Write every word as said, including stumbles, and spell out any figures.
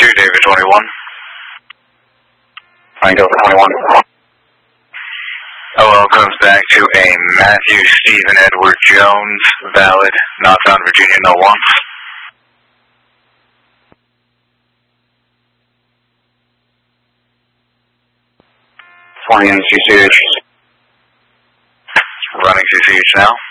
two, David twenty-one. Frank over twenty-one. O L comes back to a Matthew Stephen Edward Jones, valid, not found Virginia, no one. twenty N C C H. Running C C H now.